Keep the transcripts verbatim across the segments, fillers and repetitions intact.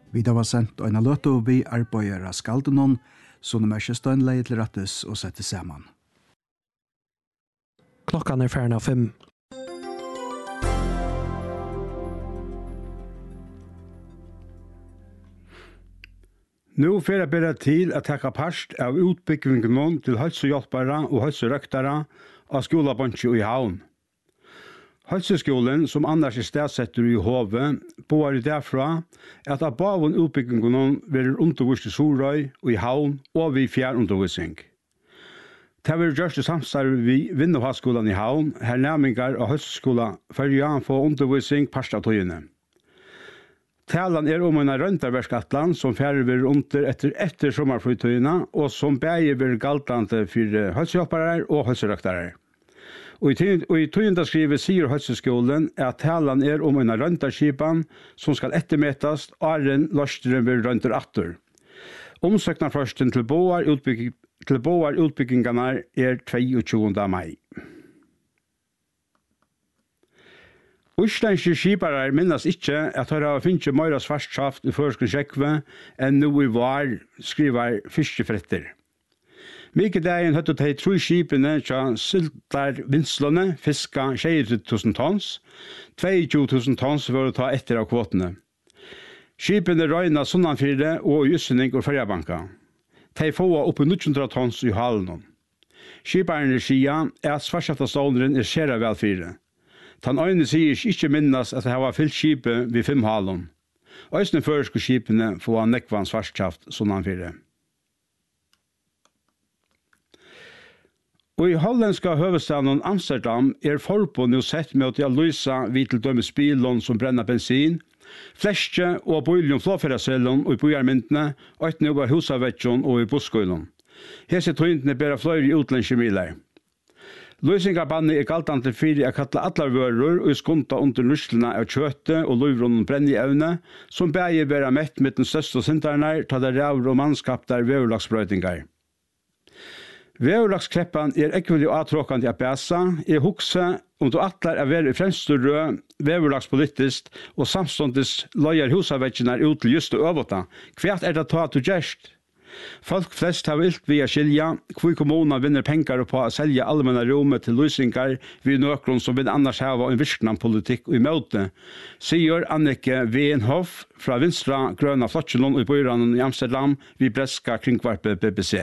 Vi da var sendt og en løte og vi arbeider av skaldenon, så nå er ikke stønleie til rettes og sette sammen. Klokkan er færden av fem. Nå får jeg bedre til å ta part av utbyggingen til helsehjelpere og helserøktere av skolebansje i havn. Helseskolen, som annars er stedsetter i hovet, bor derfra at av baven utbyggingen vil undervist i Sorøy og i havn og ved fjernundervisning. Det vil gjøres i samstarve ved Vinnohaskolen i havn, her nærmengar av helseskolen førja for undervisning parstatøyene. Talan er om en røntarverskatland som færre vil under etter etter sommerflytøyene og som begge vil galtande for helsehjelpere og helserøktere. Og i tøyenda skriver sier Høyseskolen at talan er om en røntarskipan som skal ettermetast åren løsteren vil røntar atter. Omsøknarfrøsten til boar utbygging, til boar utbyggingarna er tjueåtte mai. Íslandske skiparar minnes ikke at her har finnet meira svartshaft i førsken sjekkve enn nå i var, skriver fiskefretter. Mykje dagen høtte de tro skipene til siltar vinslene, fiska tjuetre tusen tons, tjueto tusen tons for å ta etter av kvotene. Skipene røyna sunnanfyrde og jussening og ferjabanka. De få oppe ni hundre tons i halen. Skiparene sier at svartshaftaståleren er skjera velfyrde. Den øyne sier ikke minnes at det var fyllt skipet ved fem halen. Øyne føreske skipene får nekvan svartshaft sunnanfyrde. Og i hollandska høvestaden Amsterdam er forbund jo sett med å lysa vid til dømes bilen som brenner bensin, flestje og bøyljum flåfærasellen og i bøyarmyndene, og et noe husavetjon og i busskøylen. Hese tøyntene bærer flere utlandske miler. Løysingarbannet er galtande fyrir å kalla allar vører og skunta under nuslene av kjøte og løyvrunnen brennievne, som begge bærer mett med den største sintarne, ta der rævr og mannskap der veverlagsbrøytingar. Veverlagskreppan er ekvelig avtråkande av bæsa, er hukse om du atler er veri fremsturrø, veverlagspolitisk og samståndes løyer husavetjenar ut til just og øvåta. Hvert er det ta til gjerst? Folk flest har vilt via skilja, hvor kommunen vinner penger på å selge allmänna rommet til løsningar vid nøkron som vil annars hava en virknan politikk og i møte, sier Annike Weenhoff fra Vinstra Grøna Flotjelund i Bøyranen i Amsterdam vid Breska kringvarpe B B C.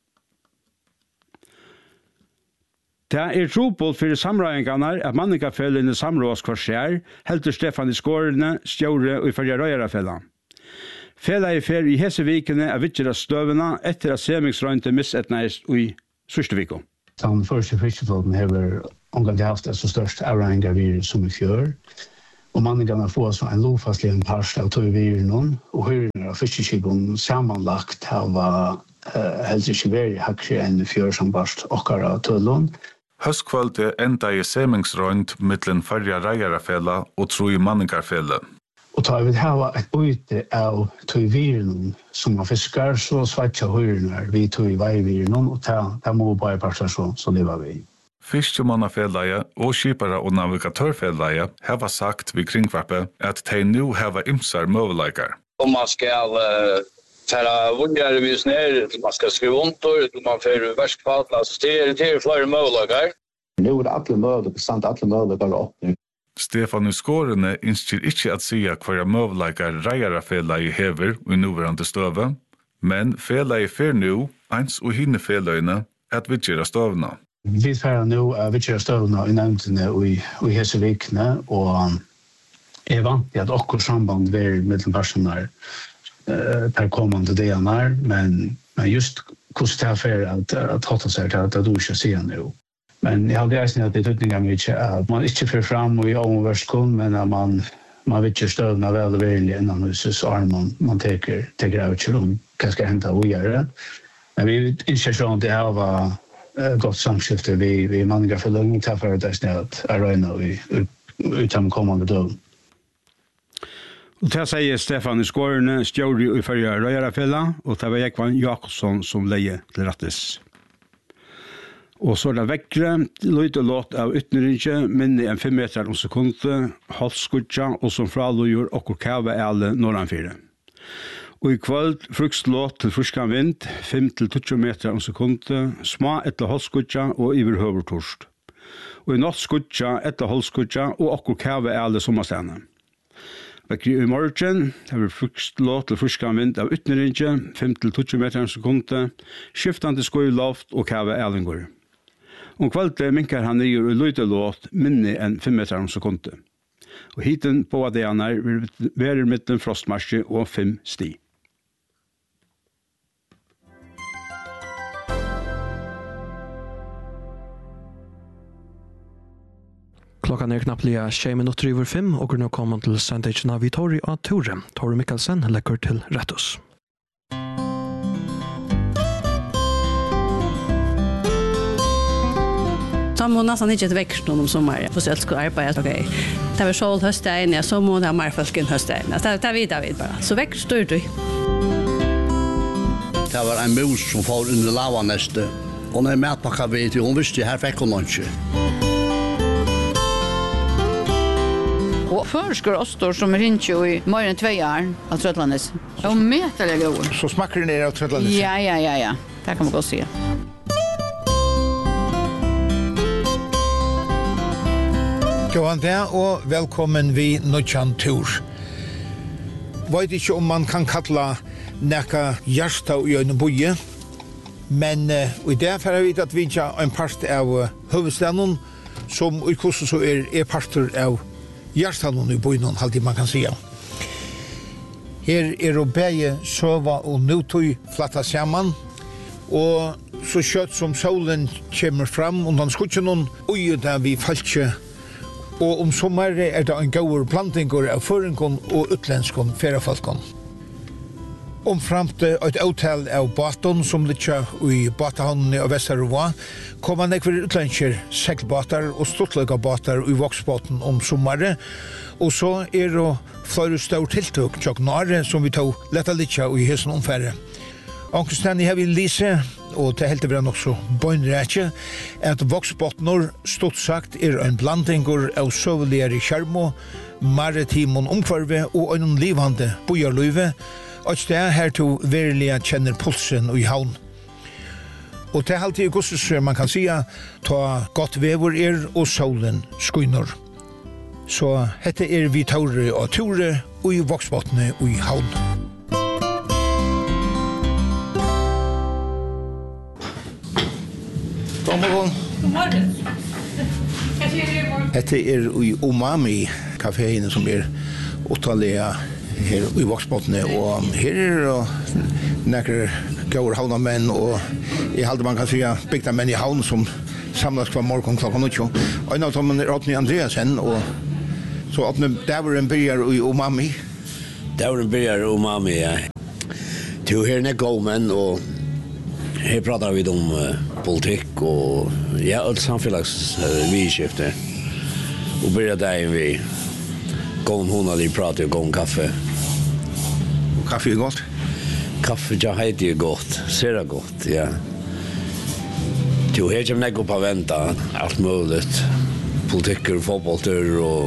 Det er trobult for samrøyngarna at manningafellene samrås kvarser, heldur Stefan i Skårene, Stjåre og i Færja Røyarafella. Fela i fer i hese vikene av vittjera støvena etter at semingsrøynte misetneist i Sørsteviko. Den første fiskeflåten har omgang haft det så størst avregninger vi som i fjør, og manningene får så en lovfastlig en parst av tog vi noen, og høyrene av fiskeskipene sammanlagt har uh, helst ikke vært hakkere enn i fjør som barst okkara tøllån. Høstkvölde enda i semingsrøynt mittlen Færja Røyarafella og Troi Manningarfella. Og tar vi hava et byte av tøyviren som man fiskar, så svartja høyrene vi tøy veiviren, og det må bare parter så, så lever vi. Fiskemannafellaya og skipara og navigatørfellaya hava sagt vid kringvarpe at de nu hava ymsar møveleikar. Om man skal uh, tæra vundjare vis ner, man skal skrive under, man får verskfall, altså det er, det er flere møveleikar. Nu er det alle møveleikar, sant alle møveleikar åpne. Stefan i Skårene innskjer ikke at sia hver møveleikar Røyarafella i hever og i nuverande støve, men fela i fer nu, eins og hinne feløyne, at vi gjør støvna. Vi færer nå uh, vi gjør støvna i nevntene og i, i hese vikene, og jeg er vant til at okkur samband er mellom personer uh, per kommande delar, men, men just hvordan det er fer at, at hotta seg til at det du ikke sier nå. Men jeg hadde eisen at det tøtninga mykje at man ikke fer fram og i omverskon, men at man, man vil ikke støvna vel og veldig innan huset, så er man, man teker, teker av ikke om hva skal hente og gjøre. Men vi innskjer sånn at det her var uh, godt samskifte vi, vi manninger for løgn til for at det er snedet er røyna utom kommande døgn. Og til sier Stefan i Skårene, Stjåri og i Færja Røyarafella, og til var Jekvann Jakobsson som leie til rettes. Og så er det vekkere, løyt og låt av ytterrinje, minne en fem meter om sekundet, halvskudja, og som fraløyer okkur kava ele norranfire. Og i kvöld fruktlåt til fruskan vind, fem til tjúgu meter om sekundet, små etter holdskudja og iverhøver torst. Og i natt skudja etter holdskudja og okkur kæve alle sommerstene. Vekkri i morgen, det er fruktlåt til fruskan vind av ytneringe, fem til tjúgu meter om sekundet, skiftande skoiloft og kæve ælingur. Om kvöldet minkar han nyer i lydelåt minni enn fem meter om sekundet. Og hiten på adeanar vil være midten frostmarsje og fem sti. Klokkan er knapplega tjei minutter over fem, og nå kommer til sendingen av Vitori og Tore. Tore Mikkelsen lekker til Rettus. Så må nästan inte ett växt någon sommar. För så att ska arbeta okej. Det var sol hösten, ja så må det mer folk än hösten. Det det vet David bara. Så växt står du. Det var en mus som får under lavanäste. Och när matpacka vet hon visste här fick hon lunch. Och förskor ostor som är inte i mer än två år av Trötlandes. Och mätaliga goda. Så smakar det ner av Trötlandes? Ja, ja, ja, ja. Det kan man gå se. Gåan der, og velkommen vi Nudjan Tur. Vet ikke om man kan kalla nekka hjärsta i en boje, men uh, i det for jeg vet at vi ikke er en part av uh, hovedstaden, som i kursen så er, er parter av hjärstaden i bojen, alltid man kan säga. Her er å beie søva og nutøy flatta sammen, og så kjøtt som solen kommer fram, undan skutjen og der vi falskje. Og om sommar er det en gauur blandingur av føringon og utlenskon ferrafolkon. Omframt et avtal av baton som littja i batahavnene av Vesterova, kommer nekver utlensker seglbatar og stortlega batar i voksbåten om sommare, og så er det flere stør tiltøk tjokk nare som vi tog letta littja i hesen omfære. Ankerstani har vi lise, og det helt er nok så bøynrætje, at voksbåtner stort sagt er en blandingur av søveligere kjermo, maritimon omkvarve og en livande bojarløyve, og det er her to verilige kjenner pulsen i havn. Og det er alltid i gusses man kan sia, ta godt vevor er og solen skuinor. Så hette er vi taure og ture og i voksbåtene i havn. God morgen. God morgen. Hva sier du i morgen? Dette er i Umami-kaféene som er uttalige her i Voksbåtene, og her er det nekker gauer havnamenn, og jeg halte man kan si bygda menn i havn som samlas hver morgen klokka nuttjo. Og en av dem er Åtni Andreasen, og så Åtni Daveren byrjar i Umami. Daveren byrjar i Umami, ja. Til her er gau menn, og her pratar vi om uh, politikk og ja, alt samfellags uh, vidskifte. Og byrja dagen vi gån hona de prater og gån kaffe. Og kaffe er godt? Kaffe ja heiti er godt, sera godt, ja. Jo, her kommer nek opp av venta, alt muligt. Politikker, fotballtur og,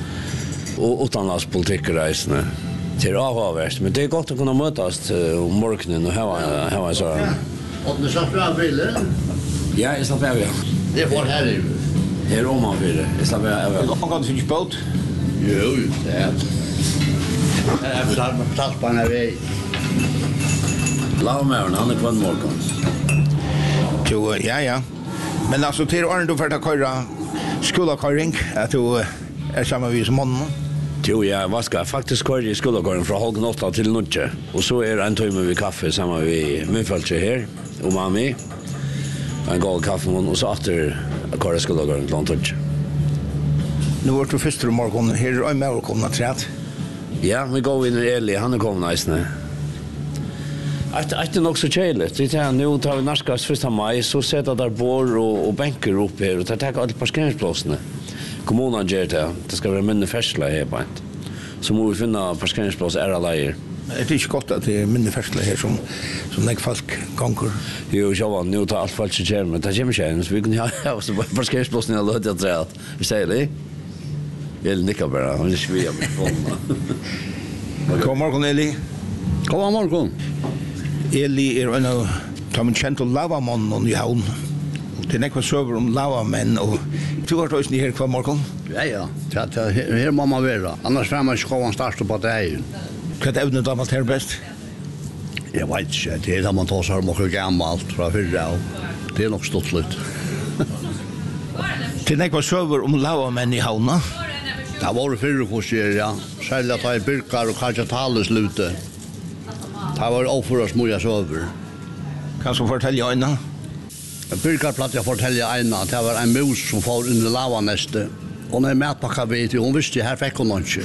og utanlands politikker reisende. Det er avhavert, men det er godt å kunne møtes uh, om morgenen og heva, heva så. Og du slapp av bilen? Ja, jeg slapp av, ja. Det var her i? Her om man fyrer, jeg slapp av, ja. Man kan finne båt? Jo, det er det. Det er for talspann av vei. Lavmæren, han er kvann morgen. Jo, ja, ja. Men altså, til åren du får ta køyra skolakøyring, at du er sammen med som måneden? Jo, ja, hva skal jeg faktisk køyre i skolakøyring fra halv åtta til nutje. Og så er det en tøyme vi kaffe sammen med Myfølse her, Umami. En gal kaffe, og så atter køyre skolakøyring til nutje. Nå var du først om morgenen, her er en med å komme træt. Ja, vi går inn i Eli, han er kommet næsne. Det er nok så kjeilig. Nå tar vi narskast første mai, så setter der bor og, og benker opp her, og tar takk alle parkeringsplassene. Kommunen gjør det, det skal være minne fersla her på en. Så må vi finne parkeringsplass er alle eier. Det er ikke godt at det er minne fersla her som, som nek folk ganger. Jo, sjåvan, nå tar alt folk som kjer, men det kommer ikke en, så vi kunne ha parkeringsplassen i alle høyde og treet. Vi sier det? Jeg er nikka bare, han er ikke vi av mikrofonen. God morgen, Eli. God morgon. Eli er en av de kjente lavamannen i havn. Det er nekva søver om lavamenn, og du har tøysen her hver morgen? Ja, ja. Ja, ja, her, her må man være. Annars får man ikke komme starte på det. Hva er evnet dammelt her best? Jeg vet ikke. Det er da man tar seg om noe gammelt fra fyrre av. Det er nok stått litt. Det er nekva søver om lavamenn i havna? Det har vært fyrre kurser, ja. Særlig at det er Birkar og kanskje Thales lute. Det har vært overføres mye søver. Kan du fortelle øynene? Birkar platt jeg fortelle øynene at det var en mus som får inn i lavaneste. Hun er medpakket vidt, hun visste her fikk hun noe ikke.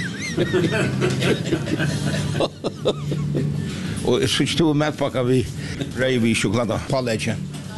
Og jeg synes du er medpakket vidt rei vi sjokolade på lege.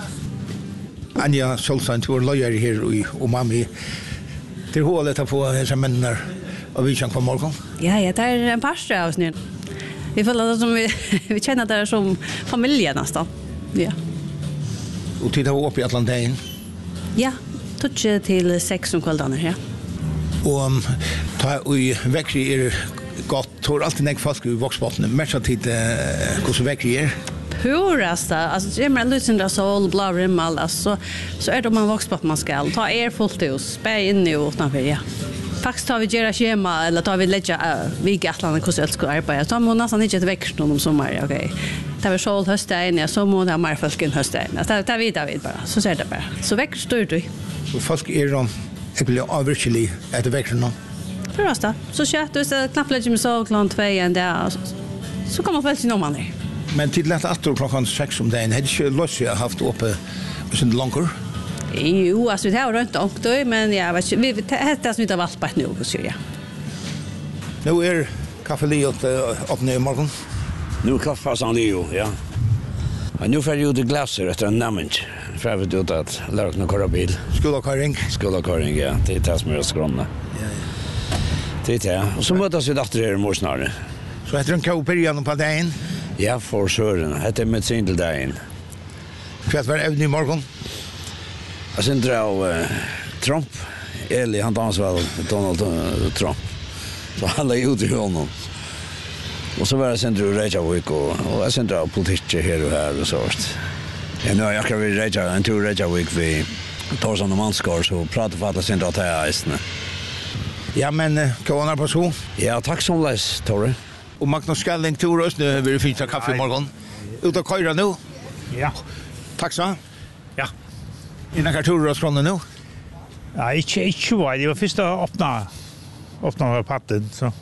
Anja Solstein, du er løyer her og mami. Det er hålet å få disse mennene av vi kjenner på morgen. Ja, ja, det er en parster av oss nu. Vi føler det som vi, vi känner det som familje nästan. Ja. Og tid har vi oppe i Atlantein. Ja, touch till sex om kvällen ja. Og um, ta i vekkri er godt, tror alltid nek folk i voksbottene. Mersa tid uh, hvordan vekkri er. Purasta, alltså är man lyssnar sol blå rimmel alltså så är det man voxbott man ska ta er fullt hus spä in i utanför ja. Faktiskt tar vi gera schema eller tar vi lägga uh, vi gatlarna hur ska arbeta. Så må nästan inte växt någon sommar, okej. Det var sol hösten ja så må det mer folk in hösten. Det tar vi David bara. Så ser det bara. Så växt står du. Så folk är de jag vill avvirkelig att det växer någon. Purasta. Så kött du så knappt lägger med så klart två en där så kommer väl till någon där. Men till att åtta klockan sex om dagen hade inte löst jag haft uppe sen långt. Jo, alltså det har runt och då men jag vet inte vi heter som inte valt på nu så ja. Nu är kaffeliot upp nu i morgon. Nu kaffepassen Leo, ja. Men nu får jag ut i glaser efter en namn. För vi ut att lära kunna köra bil. Skolaköring. Skolaköring, ja. Det är det som är skrona. Ja, ja. Det är det. Och så mötas vi efter här i morsnare. Så heter den kauperian på dagen? Ja, for søren. Det er med sin til dagen. Hva var evne i morgen? Jeg synes det av uh, Trump. Eli, han tar vel Donald uh, Trump. Så han la ut i honom. Og så var jeg synes det av Reykjavik, og, og jeg synes det av politikk her og her og så hvert. Ja, nå har jeg akkurat vært Reykjavik, en tur Reykjavik ved Torsson og Manskår, så prater for at jeg synes det av det her eisene. Ja, men hva var det på så? Ja, takk som leis, Torre. Og Magnus Skalling tur oss, nu vil du finne kaffe i morgen. Ut og køyre nå? Ja. Takk så. Ja. Innan kan tur oss fra nå? Ja, ikke, ikke var det. Det var først å åpne, åpne patten, så.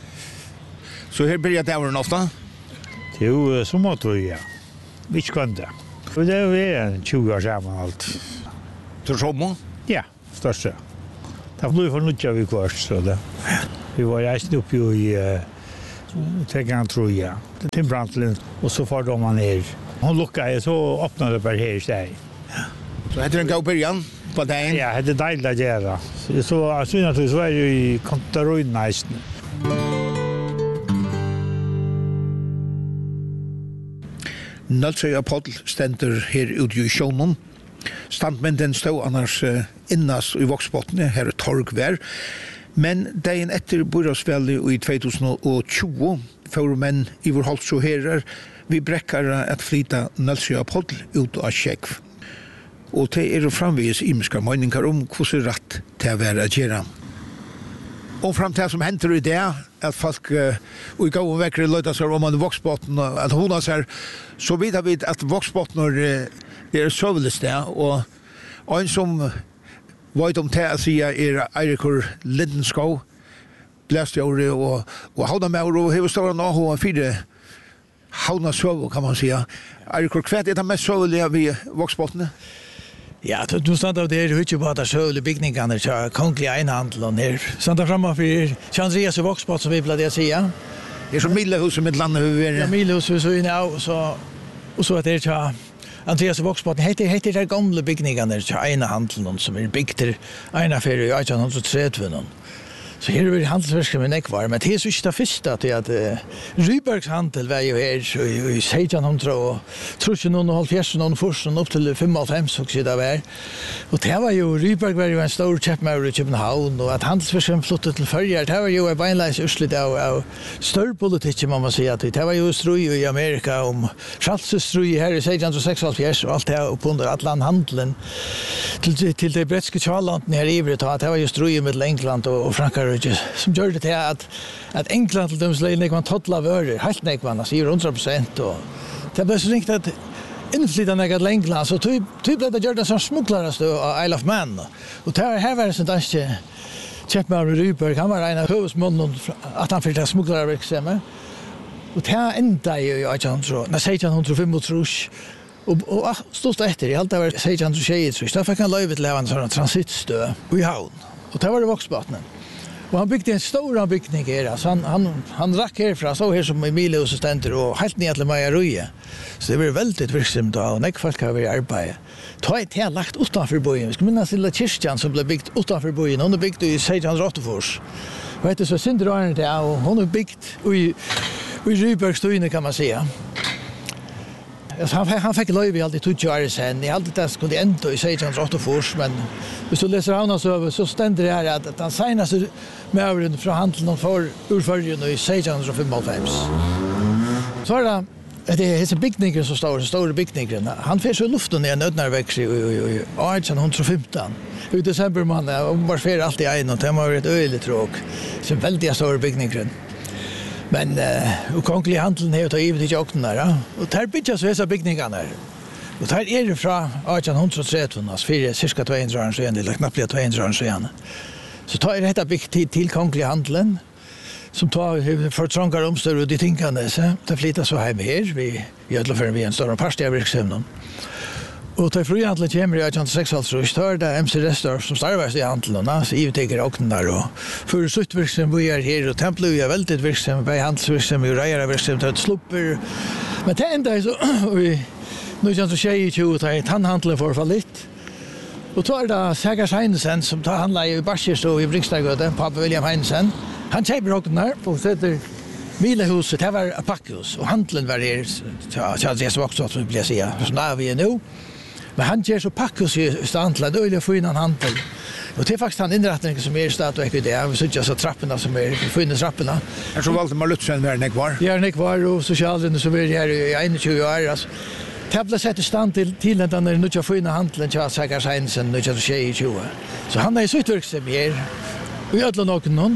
Så her blir det åren ofte? Det er jo så måte vi, ja. Vi ikke kan det. Og det er jo tjue år sammen alt. Til sommer? Ja, største. Det ble for nødja vi kvart, så det. Vi var reisende opp jo i tänker han tror jag. Till Brantlen och så får de man ner. Hon luckade så öppnade det bara här i sig. Så heter den gå början på dagen? Ja, det är dejligt att göra. Så synd att så är ju i kontaroin nice. Nalsøya Poddel stender her ute i sjånen. Standmenden stod annars uh, innas i voksbottene, her er torgvær. Men dagen etter Burasvelli i tjugo tjugo får menn i vår holdt så herer vi brekkar at flyta Nalsøya Poddel ut av Kjekv. Og det er framvis imiska meningar om hvordan rett til å være gjerne. Og fram til som henter i det, at folk uh, i gav og vekkere løyta seg om man voksbotten, at hona seg, så vet vi at voksbotten uh, er søveles det, og en som vet om det å si er Eirikur Lindenskov, blæstjåre og, og havna med og hever stående nå, og fire havna søve, kan man si. Eirikur, hva er det mest søvelige vi voksbottene? Ja, du stand av det er ikke bare der søvle bygningene til kongelig einhandel og ned. Stand av fremme for Andreas og Voksbott, som vi ble det å si, ja. Det er som Milehuset med landet vi er. Ja, Milehuset så inne av, så, og så at det er til Andreas og Voksbott. Det heter de gamle bygningene til einhandel som er bygd til einaferie i eighteen thirty. Så här är det handelsverksamhet med nekvar, men det är så inte det första till att uh, Rybergs handel var ju här i sextonhundra och tror inte någon hållt fjärsen någon först upp till femtiofem så också det var. Och det var ju, Ryberg var ju en stor köpmävare i Köpenhamn och att handelsverksamhet flyttade till förjar, det var ju en beinleis urslit av, av större politik man måste säga. Det var ju strui i Amerika om Schalsestrui här i sextonhundrasextioåtta och allt det här upp under Atlanthandeln till, till det brettiska kvallandet här i Ivret och att det var ju strui med England och, och Frankrike som gjorde det till att, att England till dem släger nekvann tottla vörer, helt nekvann, alltså hundra procent och det blev så ringt att inflytta nekvann till England så typ blev det gjort en sån smugglare av Isle of Man och det här var det som danske Kjeppmar Ryberg, han var en av huvudmånen att han fick det smugglarverksamhet och det här enda ju i sextonhundrafem och och stod efter i allt det var sextonhundratjugotre så fick han löjvet till en sån transitstö i havn och det var det Voxbottnen. Och han byggde en stor byggning här, så han, han, han rack härifrån, så här som Emilius ständer och helt ner till Maja. Så det var väldigt virksamt och nek folk har varit arbeid. Ta ett här lagt utanför byen. Vi ska minnas lilla kyrkjan som blev byggt utanför byen. Hon är byggt i sextonhundraåttiofyra. Vad heter så Sindrøren det och hon är byggt i, i Rybergstøyne kan man säga. Alltså, han, han fick löjv i alltid tjugo år sen. I alltid det skulle ändå i sextonhundraåttiofyra, men hvis du läser han så, så ständer det här att, att han senaste med från handeln för urföljen i sextonhundrafemtiofem. Så är det det är dessa byggningar som står, stora byggningar. Han får så luften i en nödnärväxt i artonhundrafemton. I december man var för alltid en och det var ett öjligt råk. Så väldigt stora byggningar. Men uh, och kongliga handeln är att ta givet i åknen där. Ja. Och där bygger så dessa byggningarna. Och där är det från artonhundratretton, alltså för cirka tvåhundra år sedan, eller knappt tvåhundra år sedan. Så tar det detta byggt till, till kongliga handeln. Som tar för trångar omstör och de tinkande. Så det flyttar så här med vi i ödloför vi en större parst av virksomheten. Och till frihandlen kommer i artonhundrasextioåtta så är det M C Restor som starvar i handeln och så givetvis åknen där och för sutt virksomhet vi är här och tempel är väldigt virksomhet bei handelsvirksomhet och rejära virksomhet att slupper. Men det enda är så vi nu kan så säga ju att tandhandeln får för lite. Och då är det Sagars Heinesen som tar handla i Barskers och i Brinkstadgöte, pappa William Heinesen. Han köper åknen där och sätter Milehuset, det var ett packhus och handeln var det så att det så också så vill jag säga som där vi är nu. Men han ger så packhus i standlad öliga få innan handel. Och det är faktiskt han inrättningen som är i stat och det. Vi sitter så trapporna som är för inne trapporna. Är så Valdemar Lutzen var det kvar? Ja, det kvar och socialen så är här i einogtjugo år alltså. Tabla sätter stand till till den där nya få innan handeln till Sagars Heinesen nu till tjugo. Så han är så utverksam här. Och jag låter nog någon.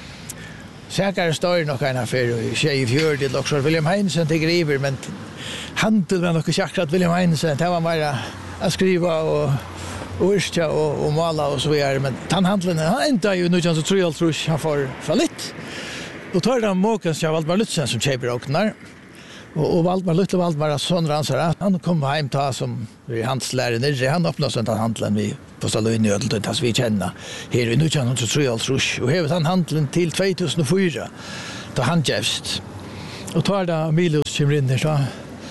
Säkert står nog en affär i tjejfjörd det också William Heinesen till griver men handel var nog akkurat William Heinesen det var bara att skriva och och urska och, och måla och så vidare men tandhandeln han inte ju nu så tror jag tror han får för lite. Och tar de Måkens jag Valdemar Lutzen som köper åknar. Och, och Valdemar Lutzen Valdemar sån ransar han kom hem ta som i handelslärare han öppnade sånt handeln vi på Stalin i ödelt att vi känner här i nu så tror jag tror och har han handeln till tvåtusenfyra då han gäst. Och tar det Milos kommer in där så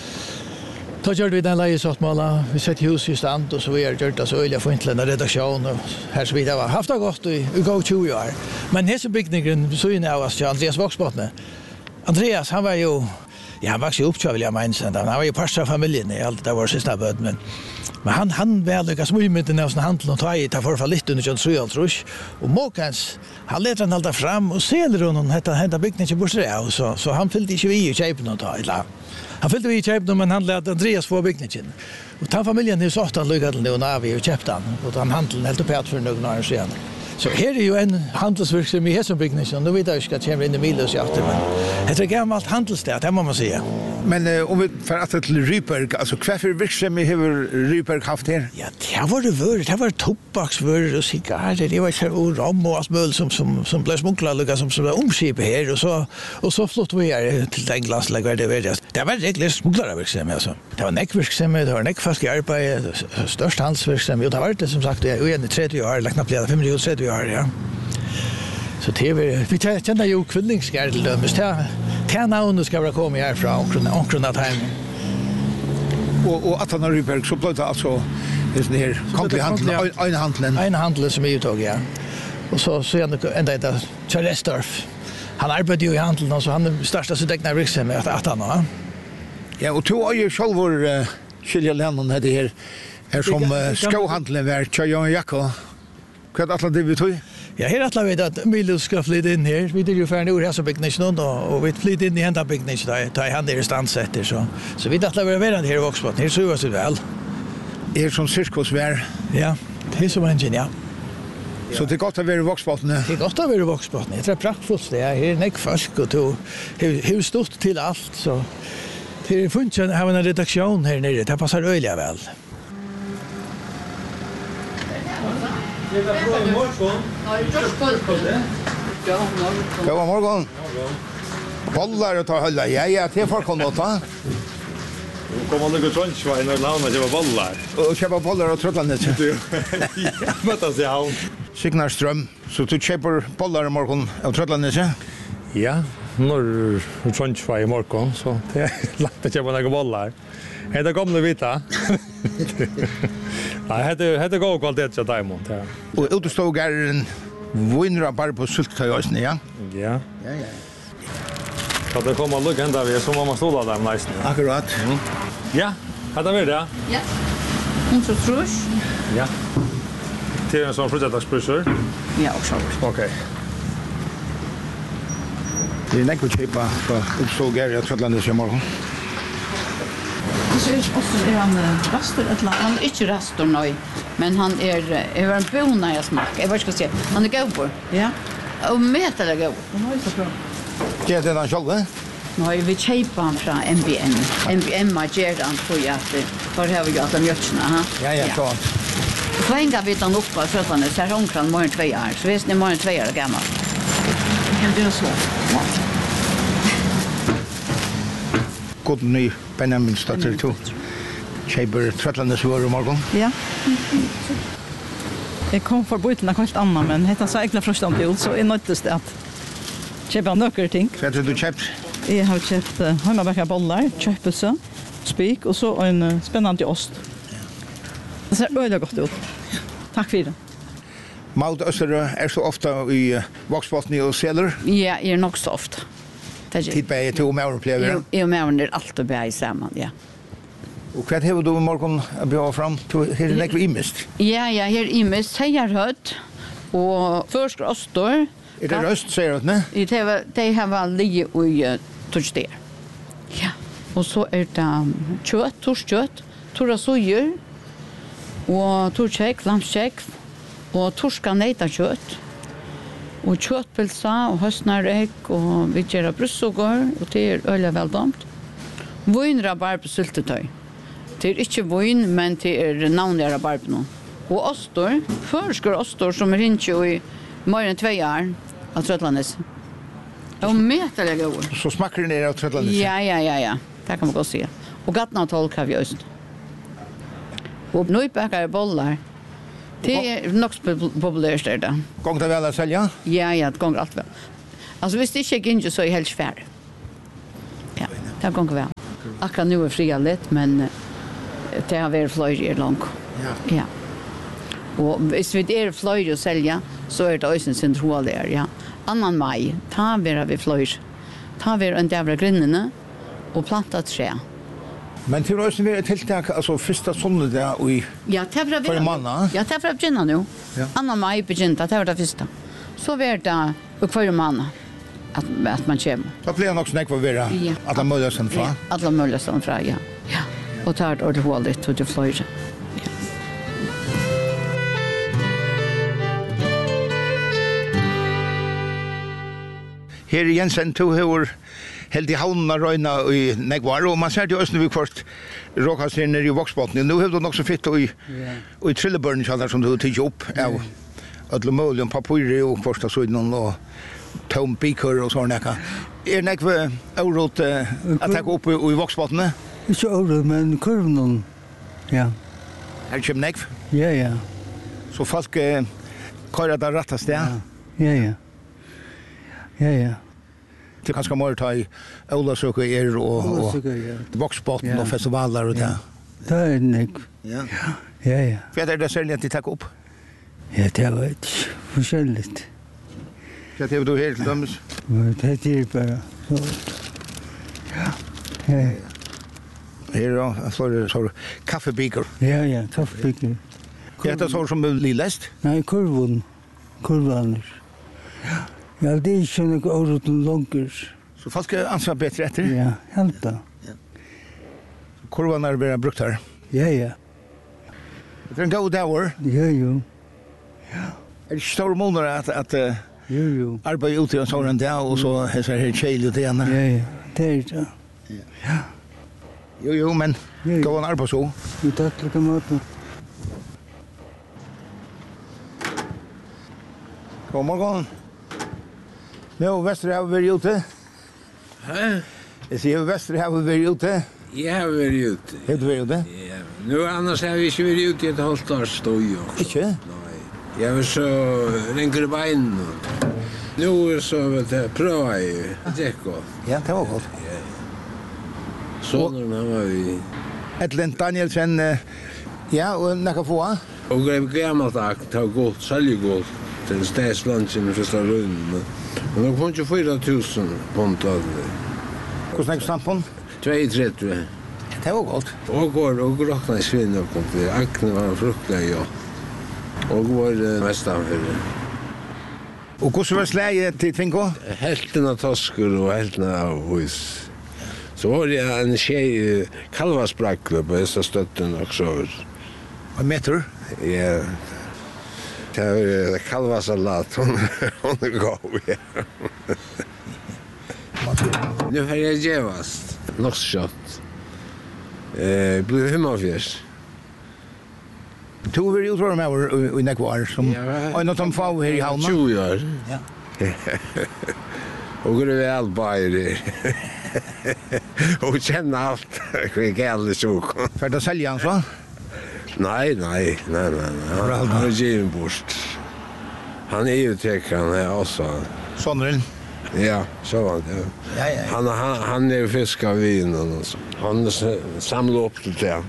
då gör vi den lejesåtmåla, vi sätter hus i stand och så vi har gjort det så öliga för inte en redaktion och här så vidare. Har haft det gott i, i gå tjugo år. Men dessa byggningen så är av oss till Andreas Voxbottne. Andreas, han var ju, ja han växte upp till William Heinesen, han var ju parstra av familjen i allt det var sista böd, men men han han väl lyckas mycket med den här handeln och ta i ta för för lite under tjugo år och Måkens han lät han hålla fram och ser honom hetta hetta byggningen på så så så han fyllde inte vi i köpen och ta illa. Han fyllde vi i köpen men han lät Andreas få byggningen. Och ta familjen är så att han lyckades nu när vi köpte han och han handeln helt upp för några år sedan. Så här är ju en handelsverksamhet som byggningen. Nu vet jag inte att jag kommer in i Milos i afton, men det är gammalt handelsstad, det må man säga. Men uh, om vi får att till Ryberg, alltså varför verksamhet har Ryberg haft här? Ja, det var det var, det var tobaksvaror och cigarrer, det var så och rom och allt som som som blev smugglade som som var omskip här och så och så flott vi är till Englands lägger det vet. Det var regler smugglarverksamhet alltså. Det var näckverksamhet, det var näckfast arbete, störst handelsverksamhet och det var det som sagt det är i trettio år, lagt knappt femtio trettio år, ja. Så det vi vi känner ju kvillingsgärd dömes det. Tärnaun ska vara komma här från onkeln onkeln att hem. Och och att han har Ryberg så blev det alltså det är här konkurrenthandeln en handeln en handel som är uttag ja. Och så så ända ända där Charles Dorf. Han arbetar ju i handeln så han är största så däckna verksamhet att att han har. Ja, och två är ju självor uh, skilja länder det här är som uh, skohandlen var Tjörn Jakko. Vad att det vi tog? Ja, här att vet att Emilio ska flytta in här. Vi är ju för nu här så byggnaden då och vi flyttar in i hända byggnaden där ta i hand där standsätter så. Så vi att vara vara här i Voxpot. Här så var det väl. Är som cirkusvär. Ja, det är som en genial. Så det är gott att vara i Voxbotten? Det är gott att vara i Voxbotten. Det är praktfullt. Det är här en folk och to hur stort till allt så. Det är funnits att ha en redaktion här nere. Det passar öliga väl. Det var bra i morgon. Ja, just det. Ja, morgon. God morgon. Bollar och ta hålla. Ja, ja, det får komma ta. Nu kommer det Trondheim och Launa det var bollar. Och köpa bollar och tröttlandet. Ja, mötas jag. Signarström. Så du köper bollar i morgon och tröttlandet, ja? Ja, når Trondheim i morgon så det är lätt att köpa några bollar. Det är gamla vita. Nej, det det går kvalitet så Diamond. Ja. Och utstågaren vinner bara på sultkajösn, ja? Ja. Ja, ja. Så det kommer lugg ända vi som man står där nästan. Akkurat. Mm. Ja, hade vi det? Ja. Hon så trus. Ja. Det är en sån fruktanspressor. Ja, också. Okej. Det är näkva chepa för utstågare jag tror landet i morgon. Så är också är han rastor ett land. Han är inte rastor nu, men han är är en bona jag smakar. Jag vet inte säga. Han är god på. Ja. Och mäter det god. Han är så bra. Det är den själva. Nej, vi köper han från M B M. M B M ger han på att för har vi gjort de mjölkna, ha. Ja, ja, så. Klänga vi den upp för att han är så här omkring mer än två år. Så visst ni mer än två år gammal. Kan du så? Ja. God ny Benjamin starter to. Chamber Trotlandes var i morgon. Ja. Jag kom för bytna helt annan men heter så äckla förstånd till så är nöttes det att köpa några ting. Så du köpt? Jag har köpt uh, hemmabakade bollar, köpelse, spik och så en uh, spännande ost. Det ser öliga gott ut. Tack för det. Maud Österö är så ofta i uh, Voxbotten och Seller? Ja, är nog så ofta. Titt bäge till med upplever. Jag är med är allt och bäge samman, ja. Och vad har du i morgon att bjuda fram till här är det imist? Ja, ja, här imist sejarhött och först ostor. Är det röst säger du, ne? Det var det har väl ligga i touchder. Ja. Och så är det kött, torskött, torra sojor och torrkäck, lammskäck och torska nejtakött. Och köttpölsa och höstnarräck och vi gör bröstsugar och det är öliga väldomt. Vin rabarbersyltetøy. Det är inte vin, men det är navnliga rabarber. Och ostor, förskor ostor som är inte i mer än två år av Trötlandes. Och mätaliga god. Så smakar det ner av Trötlandes? Ja, ja, ja, ja. Det kan man godt säga. Och gatna och tolk har vi öst. Och nöjbäckare bollar. Det är nog populärt där då. Gång det väl att sälja? Ja, ja, det går allt väl. Alltså hvis det inte är inte så är helt färd. Ja, det går väl. Akkurat nu är fria lite, men det har varit flöjt i långt. Ja. Ja. Och hvis vi är flöjt att sälja så är det också en central där, ja. Annan maj, ta vi vi flöjt. Ta vi en där grinnarna och planta trä. Men till oss är det tilltag alltså första solen där i. Ja, det var vi. Manna. Ja, det var början nu. Ja. Annan maj började det var det första. Så var det och för manna att att man kommer. Så blir det också näck vad vara. Alla möjliga sen fra. Alla möjliga sen fra, ja. Ja. Och tar det ordentligt till det flöjt. Ja. Her i Jensen to hur helt i havna røyna i Negvar, og man ser det også når vi kvart råkast her nere i Voxbotten. Nå har du nok så fitt og i, i trillebørn som du har tidsi opp av ødle mål og papyri og kvart av søyden og tom bikør og sånn ekka. Er Negvar aurot uh, at takk opp i, i Voxbotten? Ikke aurot, men kurven, ja. Her kjem Negv? Ja, ja. Så folk uh, kører det rettast, ja? Ja, ja. Ja, ja. Det kanske mer ta i Olasöka er och och Voxbotten och festivaler och det. Det är det. Ja. Ja, ja. Vad är det särskilt att ta upp? Ja, det var ikke forskjellig. Hva er det du her til dømes? Det er bare så. Ja, ja. Her er flere så kaffebiker. Ja, ja, kaffebiker. Er det så som blir lest? Nei, kurven. Kurvaner. Ja. Ja, det er ikke noe året til langer. Så folk er ansvar bedre etter? Ja, helt da. Kurvaner blir brukt her? Ja, ja. Det er en god dag, or? Ja, jo. Ja. Er det ikke store måneder at, at uh, jo, jo. arbeid ute i en sånn dag, og så er det her kjeilig til igjen? Ja, ja. Det er det. Ja. Jo, jo, men gå an arbeid så. Jo, takk like måte. God morgen. Nå, Vestre har vi vært ute. Hæ? Jeg sier, Vestre har vi vært ute. Jeg har vært ute. Har du vært ute? Ja. Nå, annars har vi ikke vært ute i et halvt år stod jo. Ikke? Nei. Jeg var så ringer bein. Nå er så, vet jeg, prøver jeg. Det er godt. Ja, det var godt. Ja. Sånn var vi. Edlin Danielsen, ja, og nekka få? Og det er gammelt akt, det var godt, særlig godt. Til stedslandsjen for Starunen. Men det kom ikke fyra tusen pund av det. Hvordan er det stampon? Tvei tretti. Det var godt. Og går og råkna i svinn og kom til. Akne var fruktelig, ja. Og var mest av det. Og hvordan var slæget til Tvinko? Helten av toskur og helten av hus. Så var det en tjej kalvasbrakle på dessa støtten också. En meter? Ja. Det var kalvasalat, hon, hon är god, ja. Nu har jag gevast, nog kött. Eh, blir hemmafjärs. Du var ju utrörd med i Nekvar, som en av de få här i Havna. tjugo år. Ja. Och det är allt bajer. Och känna allt. Det är alldeles så. För att sälja han så? Nej, nej, nej, nej. Han har givet bort. Han är ju tecknad här också. Sonren? Ja, så var det. Ja, ja, ja. Han, han, han är fisk av vin och så. Han samlar upp det där.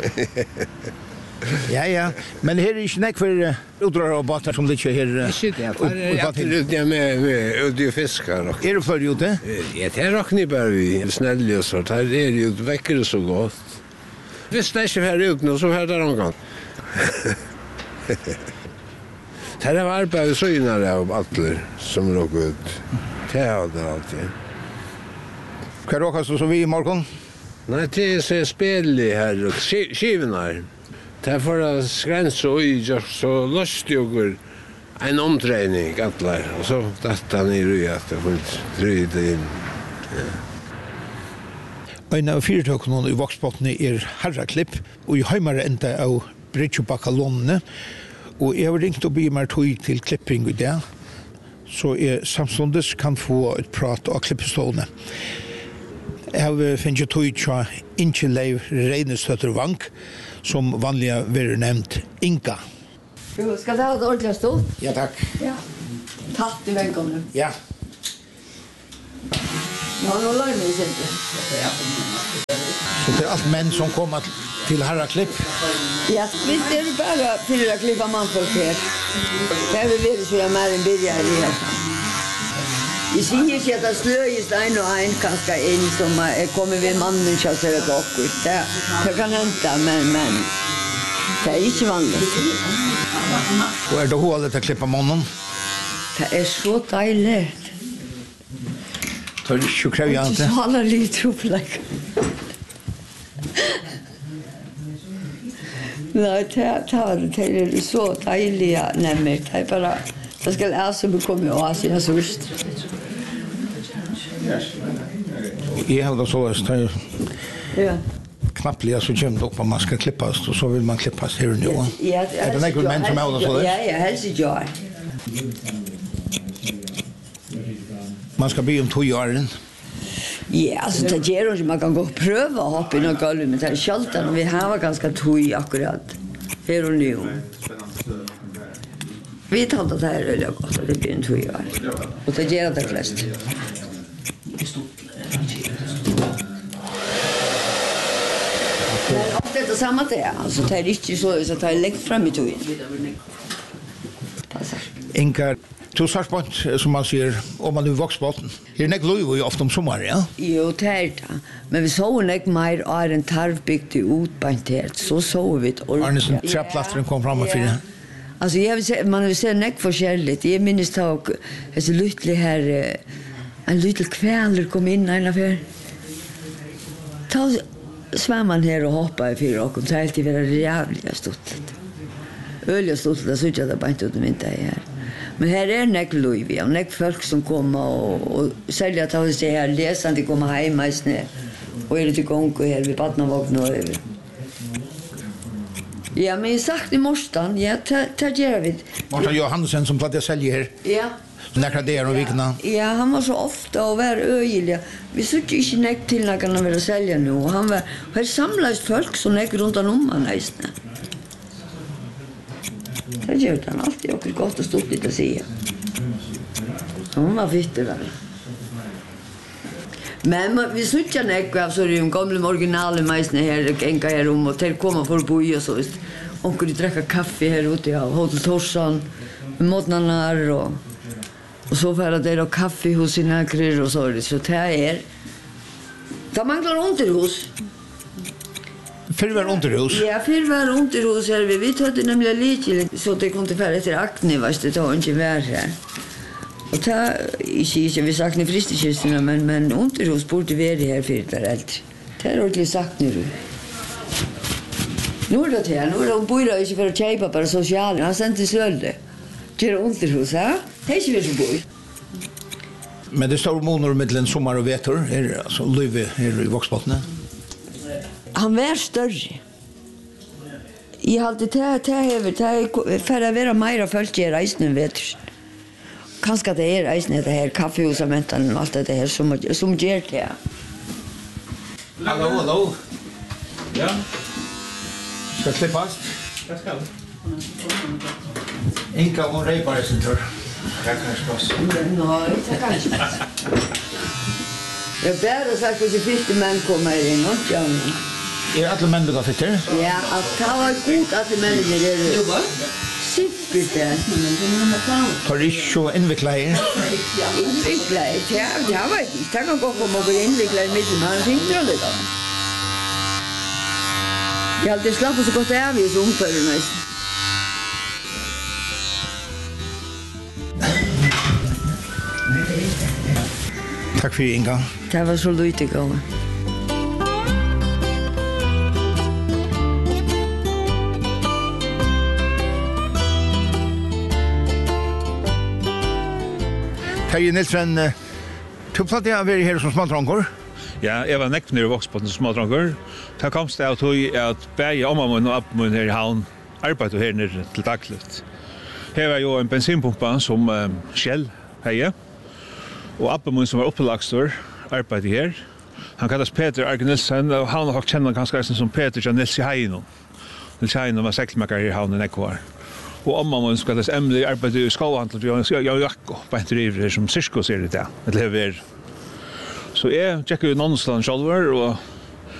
Ja, ja. Men här är inte nek för utdrar och båtar som det inte är här. Inte det. Det är alltid ute med, med ute och fiskar. Är du för ute? Ja, det är råkning bara vi. Snälla och så. Det är ju väcker det så gott. Hvis det ikke er ut nå, så er det omgang. Det er arbeid søgnere av atler som råk ut. Det er det alltid. Hva råkast du så vi i morgen? Nei, det er så spillig her, skiven her. Det er for å skrense og i, så løst jo en omtrening, atler. Og så dette han i røy, at det får drøyde inn. Ja. En av fyrtøkene i Voksbottene er Herraklipp, og i heimere enda av Bridgebakkalonene. Og jeg har ringt og blir meg tog til klipping i det, så jeg samståndes kan få et prat av klippestålene. Jeg har finnet tog til Inge Leiv Reinestøtter Vank, som vanlig vil nevnt Inga. Jo, skal du ha det ordentlig stått? Ja, takk. Ja. Takk til velkommen. Ja. Ja, nå lar vi ikke. Så det er alt menn som kommer til Herraklipp? Ja, visst er det bare for å klippa mannfolk her. Det er vi veldig så jeg mer enn bidra i her. Jeg sier ikke at det sløyes en og en kanskje inn som er kommet ved mannen til å se det akkurat. Det, det kan hente, men, men det er ikke vanlig. Og er det hålet til å klippe mannen? Det er så deilig. Så er det ikke krev jeg ikke. Så alle litt troplek. Nei, det er så deilige nemmer. Det er bare, det skal jeg som komme i Asien så visst. Jeg har det så løst, det er ja. knapplig, så kommer det opp at man skal klippes, og så vil man klippes her nå. Ja, er det nekker menn som er det så løst? Ja, ja, helst ikke jeg. Man skal bli om to år. Ja, alltså det ger oss man kan gå och pröva att hoppa in och golvet, men det är sjaltan och vi har ganska tog akkurat här och nu. Vi tar det här öliga gott att det blir en tog år. Och det ger det flest. Men ofta är det samma det, alltså det är inte så att det är läggt fram i tog. Inga, du sa spont, som man sier, om man er voksbåten. Er det ikke lov jo ofte om sommar, ja? Jo, det er det. Men vi så ikke mer av en tarvbygd utbantert, så så vi det. Arnesen, trapplatteren kom fram og fyra. Alltså jag vill säga, man vill säga näck forskjelligt. Jag minns tag så lycklig här en liten kväll kom in en affär. Ta svamman här och hoppa i fyra och så helt i vara jävligt stort. Ölja stort det så jag det bara inte ut inte här. Men här är näck Louis vi har näck folk som kommer och, och sälja ta sig här läsande kommer hem i snö. Och är det till gång och här vid Patnavagn och över. Ja, men jag sagt i morstan, ja, ta gör vi. Martin Johansen som platt jag säljer här. Ja. Näkra det och vikna. Ja, han var så ofta och var öjlig. Vi såg inte näck till när han ville sälja nu. Han var här samlas folk som näck runt om han nästan. Det gör han alltid och gott och stort lite att säga. Han var fitte väl. Men vi söker näck av så det en gamla original majsne här enka här om och till komma för bo och så visst. Och kunde dricka kaffe här ute i Hotel Torsan med modnanar och och så för att det är kaffe hos sina kryr och så det så det är. Det manglar underhus. För var underhus. Ja, för var underhus här vi vet att det nämligen lite så det kunde färra till Akne vars det tar inte vär här. Och ta i sig vi sagt ni fristekistorna men men underhus borde vara här för det äldre. Det har ordentligt sagt nu. Nu är det här, nu är det bor inte för att köpa bara social, han sent till Sölde. Till underhus, ja? Det är inte vi som bor. Men det står månader mellan sommar och vetor, är alltså Löve här i Voxbottene. Han var större. Jag hade det här, det här, det för att vara mer folk i reisen vetor. Kanske det är reisen det här kaffehusamentan och allt det här som som ger det. Hallå, hallå. Ja. Ska jag släppa fast? Jag ska. Inka och rejpare sin tur. Jag kan inte pass. Nej, det kan inte. Jag bär sagt att det första män kommer in och jag. Är alla män då fitter? Ja, att ta var god att män det är. Jobbar. Sippigt det. Tar du så invikla er? Invikla er? Ja, det var ikke. Det kan gå om å bli invikla i midten, men han finner det da. Jeg har alltid slappet så godt av i så omfører nesten. Takk for Inga. Det var så lite gående. Terje Nilsson, du platt jeg være her som smaltrankor? Ja, jeg var nekt nere i Voksbotten som smaltrankor. Det komst det til at begge omamøyen og oppamøyen her i havn arbeidet her nere til dagligt. Her var jo en bensinpumpa som um, Shell heie, og oppamøyen som var oppelagstor arbeidet her. Han kallas Peter Arge Nilsson, og han har kjennet ganske som Peter Nils Heino. Nils Heino var seklmaker her i havnen i Ekvar. Og omamøyen som kallas Emily arbeidet i skåhandlet, og jeg og Jakko på en driver her som sirkus er i det, et lever. Så jeg tjekker jo Nonsland selv, og